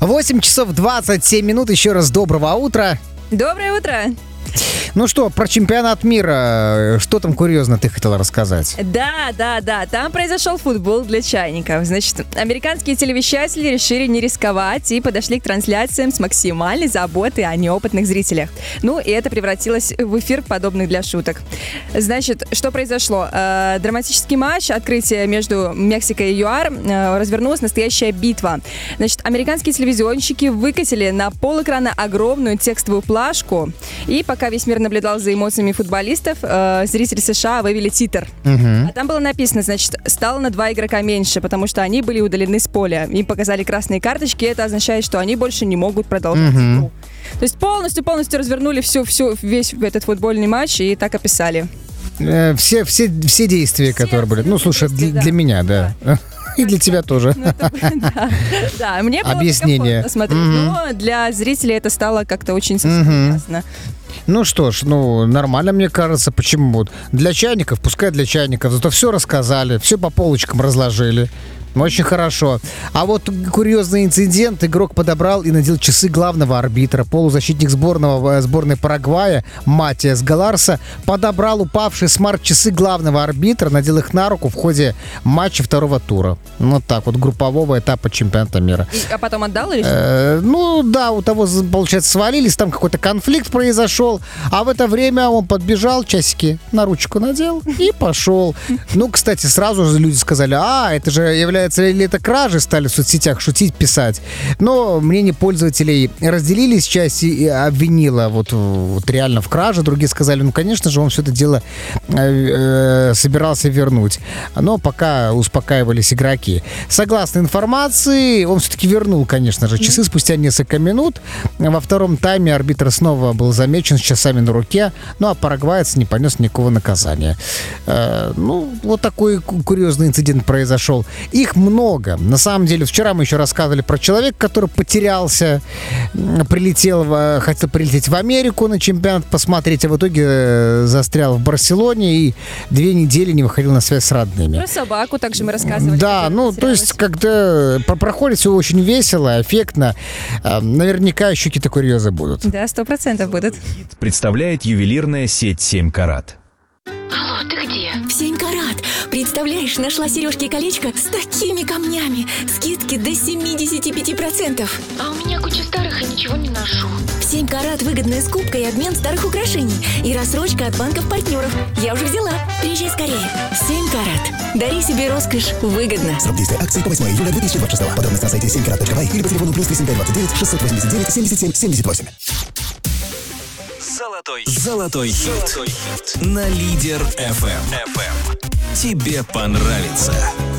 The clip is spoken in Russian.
8 часов 27 минут. Еще раз доброго утра. Доброе утро. Ну что, про чемпионат мира, что там курьезно ты хотела рассказать? Да. Там произошел футбол для чайников. Значит, американские телевещатели решили не рисковать и подошли к трансляциям с максимальной заботой о неопытных зрителях. Ну, и это превратилось в эфир, подобный для шуток. Значит, что произошло? Драматический матч, открытие между Мексикой и ЮАР, развернулась настоящая битва. Значит, американские телевизионщики выкатили на полэкрана огромную текстовую плашку, и пока весь мир наблюдал за эмоциями футболистов, зрители США вывели титр. А там было написано, значит, стало на 2 игрока меньше, потому что они были удалены с поля. Им показали красные карточки, и это означает, что они больше не могут продолжать игру. То есть полностью развернули весь этот футбольный матч и так описали. Все действия, которые были. Ну, слушай, для меня, да. И для тебя тоже. Да, мне было объяснение смотреть, но для зрителей это стало как-то очень совсем ясно. Ну что ж, нормально, мне кажется. Почему? Вот для чайников, пускай для чайников. Зато все рассказали, все по полочкам разложили. Очень хорошо. А вот курьезный инцидент. Игрок подобрал и надел часы главного арбитра. Полузащитник сборной Парагвая Матиас Галарса подобрал упавшие смарт-часы главного арбитра, надел их на руку в ходе матча второго тура. Вот так вот, группового этапа чемпионата мира. А потом отдал или что? Ну да, у того, получается, свалились, там какой-то конфликт произошел, а в это время он подбежал, часики на ручку надел и пошел. Ну, кстати, сразу же люди сказали, это же является ли это кражей, стали в соцсетях шутить, писать. Но мнения пользователей разделились, часть и обвинила вот реально в краже, другие сказали, конечно же, он все это дело собирался вернуть. Но пока успокаивались игроки. Согласно информации, он все-таки вернул, конечно же, часы спустя несколько минут. Во втором тайме арбитр снова был замечен с часами на руке, а парагваец не понес никакого наказания. Вот такой курьезный инцидент произошел. Их много. На самом деле, вчера мы еще рассказывали про человека, который потерялся, хотел прилететь в Америку на чемпионат посмотреть, а в итоге застрял в Барселоне и 2 недели не выходил на связь с родными. Про собаку также мы рассказывали. Да, то есть, когда проходит все очень весело, эффектно, наверняка еще какие-то курьезы будут. Да, 100% будут. Представляет ювелирная сеть 7 карат. Алло, ты где? В 7 карат. Представляешь, нашла сережки и колечко с такими камнями. Скидки до 75%. А у меня куча старых и ничего не ношу. В 7 карат выгодная скупка и обмен старых украшений. И рассрочка от банков-партнеров. Я уже взяла. Приезжай скорее. 7 карат. Дари себе роскошь выгодно. Срок действия акции по 8 июля 2026. Подробности на сайте 7karat.by или по телефону +375 29 689 77 78. Золотой хит на Лидер FM. Тебе понравится.